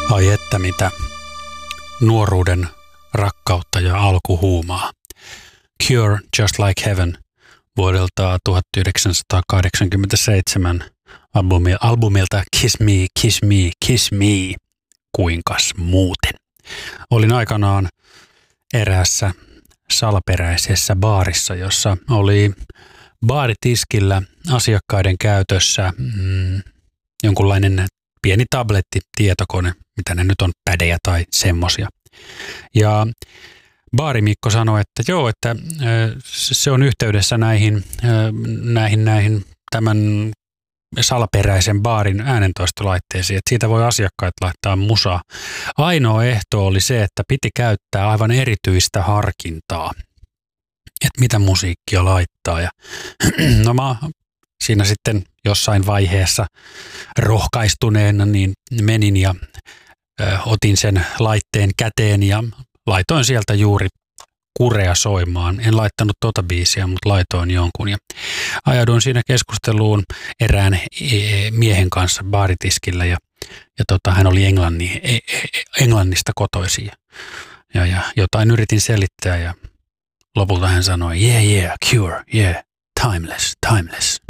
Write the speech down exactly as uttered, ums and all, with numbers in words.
Ai että mitä nuoruuden rakkautta ja alkuhuumaa. Cure Just Like Heaven vuodelta tuhatyhdeksänsataakahdeksankymmentäseitsemän albumilta Kiss Me, Kiss Me, Kiss Me, kuinkas muuten. Olin aikanaan eräässä salaperäisessä baarissa, jossa oli baaritiskillä asiakkaiden käytössä mm, jonkunlainen pieni tabletti, tietokone, mitä ne nyt on, pädejä tai semmosia. Ja baarimikko sanoi, että joo, että se on yhteydessä näihin, näihin, näihin tämän salaperäisen baarin äänentoistolaitteisiin, että siitä voi asiakkaat laittaa musaa. Ainoa ehto oli se, että piti käyttää aivan erityistä harkintaa, että mitä musiikkia laittaa. Ja no mä siinä sitten jossain vaiheessa rohkaistuneena niin menin ja ö, otin sen laitteen käteen ja laitoin sieltä juuri Kurea soimaan. En laittanut tota biisiä, mutta laitoin jonkun ja ajauduin siinä keskusteluun erään miehen kanssa baaritiskillä ja, ja tota, hän oli Englanni, Englannista kotoisin ja, ja jotain yritin selittää ja lopulta hän sanoi, yeah, yeah, Cure, yeah, timeless, timeless.